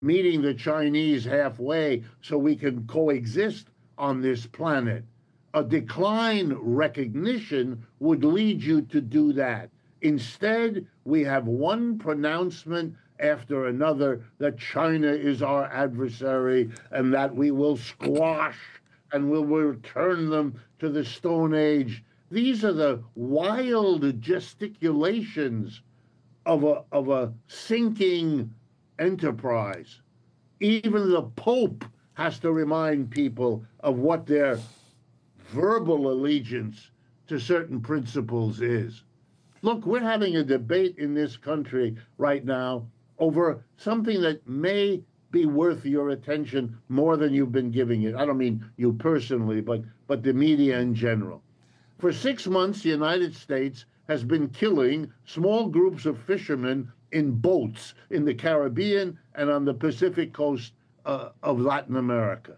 meeting the Chinese halfway so we can coexist on this planet. A decline recognition would lead you to do that. Instead, we have one pronouncement after another that China is our adversary and that we will squash and will return them to the Stone Age. These are the wild gesticulations of a sinking enterprise. Even the Pope has to remind people of what their verbal allegiance to certain principles is. Look, we're having a debate in this country right now over something that may be worth your attention more than you've been giving it. I don't mean you personally, but the media in general. For 6 months, the United States has been killing small groups of fishermen in boats in the Caribbean and on the Pacific coast of Latin America.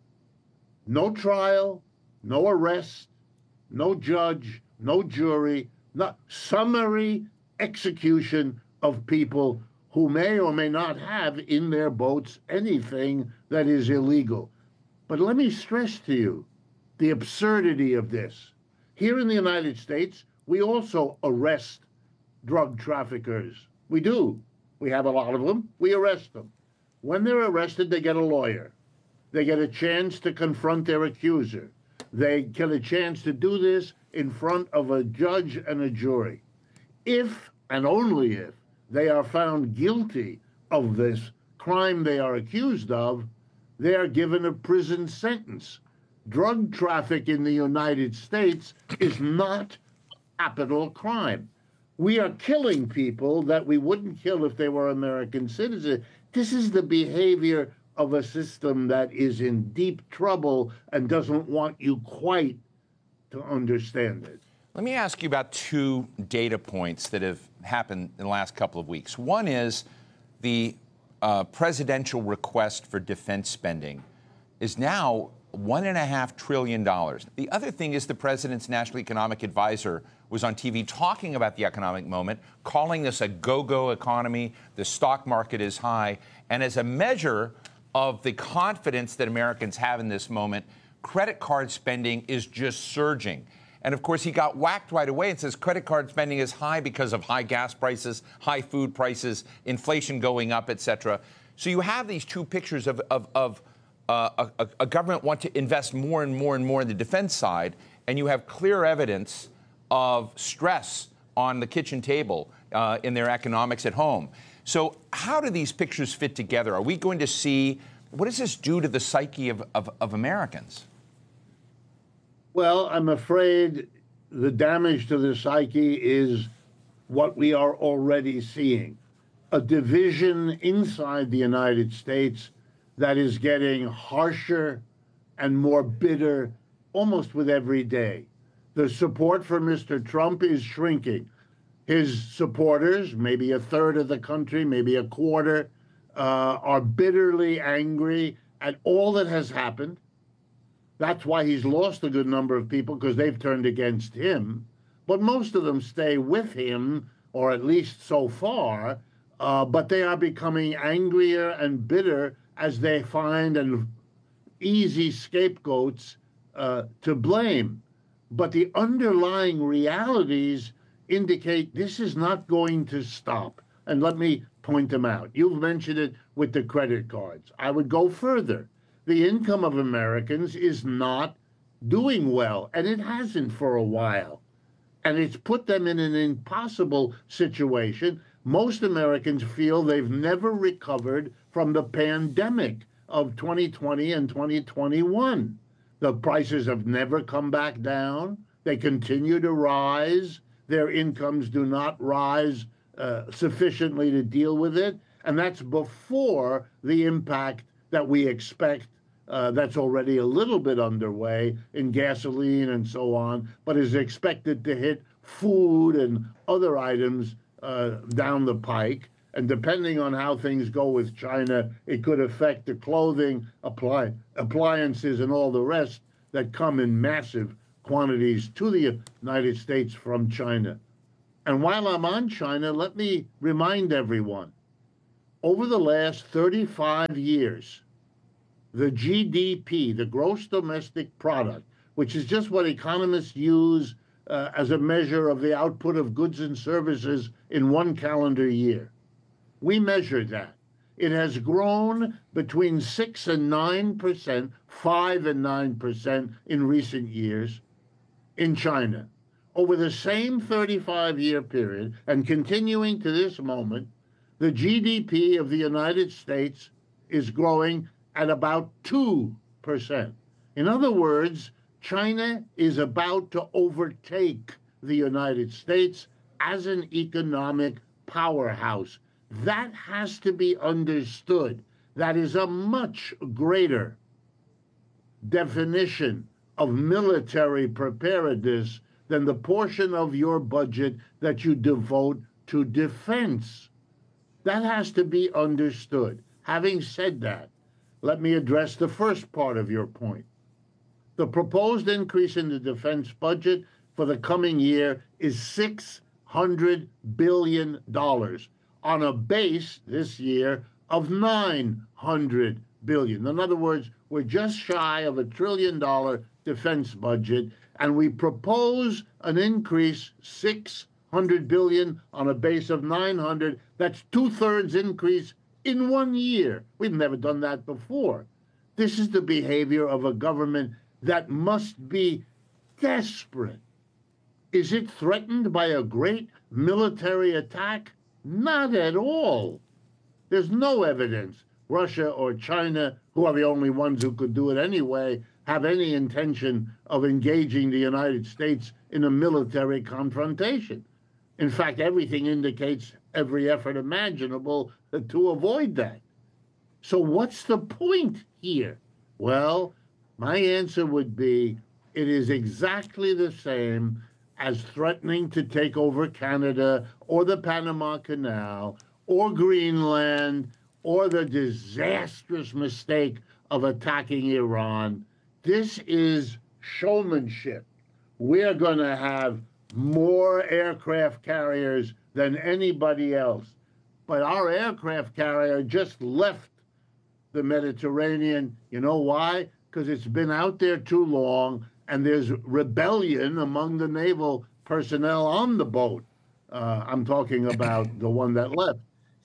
No trial, no arrest, no judge, no jury, not summary execution of people who may or may not have in their boats anything that is illegal. But let me stress to you the absurdity of this. Here in the United States, we also arrest drug traffickers. We do. We have a lot of them. We arrest them. When they're arrested, they get a lawyer. They get a chance to confront their accuser. They get a chance to do this in front of a judge and a jury. If and only if they are found guilty of this crime they are accused of, they are given a prison sentence. Drug traffic in the United States is not a capital crime. We are killing people that we wouldn't kill if they were American citizens. This is the behavior of a system that is in deep trouble and doesn't want you quite to understand it. Let me ask you about two data points that have happened in the last couple of weeks. One is the presidential request for defense spending is now $1.5 trillion. The other thing is the president's national economic advisor was on TV talking about the economic moment, calling this a go-go economy. The stock market is high. And as a measure of the confidence that Americans have in this moment, credit card spending is just surging. And of course, he got whacked right away and says credit card spending is high because of high gas prices, high food prices, inflation going up, et cetera. So you have these two pictures of a government want to invest more and more and more in the defense side, and you have clear evidence of stress on the kitchen table in their economics at home. So how do these pictures fit together? Are we going to see, what does this do to the psyche of Americans? Well, I'm afraid the damage to the psyche is what we are already seeing. A division inside the United States that is getting harsher and more bitter almost with every day. The support for Mr. Trump is shrinking. His supporters, maybe a third of the country, maybe a quarter, are bitterly angry at all that has happened. That's why he's lost a good number of people, because they've turned against him. But most of them stay with him, or at least so far, but they are becoming angrier and bitter as they find an easy scapegoats to blame. But the underlying realities indicate this is not going to stop. And let me point them out. You've mentioned it with the credit cards. I would go further. The income of Americans is not doing well, and it hasn't for a while. And it's put them in an impossible situation. Most Americans feel they've never recovered from the pandemic of 2020 and 2021. The prices have never come back down. They continue to rise. Their incomes do not rise sufficiently to deal with it. And that's before the impact that we expect that's already a little bit underway in gasoline and so on, but is expected to hit food and other items down the pike. And depending on how things go with China, it could affect the clothing, appliances, and all the rest that come in massive quantities to the United States from China. And while I'm on China, let me remind everyone, over the last 35 years, the GDP, the gross domestic product, which is just what economists use as a measure of the output of goods and services in one calendar year. We measure that. It has grown between 6 and 9%, 5 and 9% in recent years in China. Over the same 35-year period, and continuing to this moment, the GDP of the United States is growing at about 2%. In other words, China is about to overtake the United States as an economic powerhouse. That has to be understood. That is a much greater definition of military preparedness than the portion of your budget that you devote to defense. That has to be understood. Having said that, let me address the first part of your point. The proposed increase in the defense budget for the coming year is $600 billion on a base this year of $900 billion. In other words, we're just shy of $1 trillion defense budget, and we propose an increase $600 billion on a base of 900. That's 2/3 increase in 1 year. We've never done that before. This is the behavior of a government that must be desperate. Is it threatened by a great military attack? Not at all. There's no evidence Russia or China, who are the only ones who could do it anyway, have any intention of engaging the United States in a military confrontation. In fact, everything indicates every effort imaginable to avoid that. So what's the point here? Well, my answer would be it is exactly the same as threatening to take over Canada or the Panama Canal or Greenland or the disastrous mistake of attacking Iran. This is showmanship. We're going to have more aircraft carriers than anybody else. But our aircraft carrier just left the Mediterranean. You know why? Because it's been out there too long, and there's rebellion among the naval personnel on the boat. I'm talking about the one that left.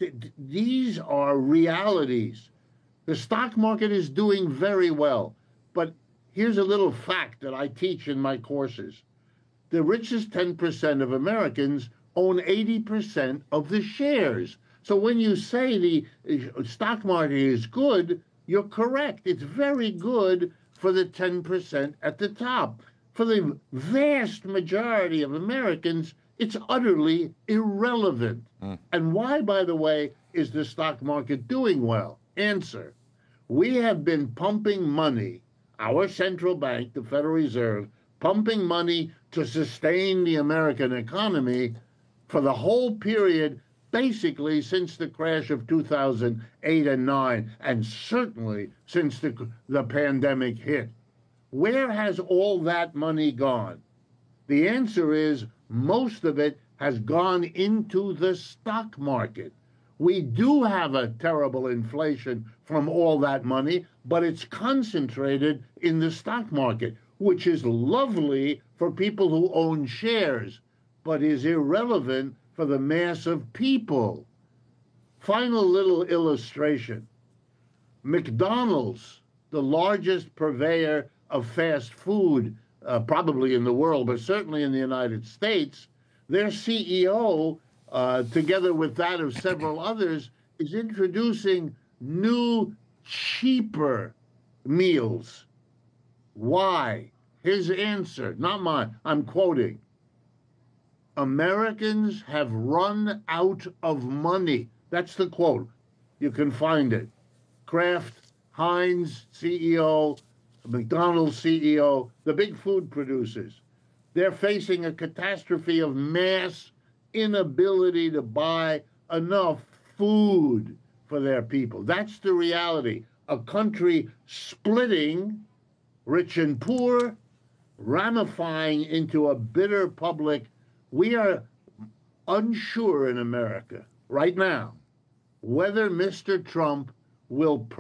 These are realities. The stock market is doing very well. But here's a little fact that I teach in my courses. The richest 10% of Americans own 80% of the shares. So when you say the stock market is good, you're correct. It's very good for the 10% at the top. For the vast majority of Americans, it's utterly irrelevant. And why, by the way, is the stock market doing well? Answer. We have been pumping money, our central bank, the Federal Reserve, pumping money to sustain the American economy for the whole period, basically since the crash of 2008 and 9, and certainly since the pandemic hit. Where has all that money gone? The answer is most of it has gone into the stock market. We do have a terrible inflation from all that money, but it's concentrated in the stock market, which is lovely for people who own shares, but is irrelevant for the mass of people. Final little illustration. McDonald's, the largest purveyor of fast food, probably in the world, but certainly in the United States, their CEO, together with that of several others, is introducing new, cheaper meals. Why? His answer, not mine, I'm quoting. Americans have run out of money. That's the quote. You can find it. Kraft Heinz CEO, McDonald's CEO, the big food producers. They're facing a catastrophe of mass inability to buy enough food for their people. That's the reality. A country splitting, rich and poor, ramifying into a bitter public. We are unsure in America right now whether Mr. Trump will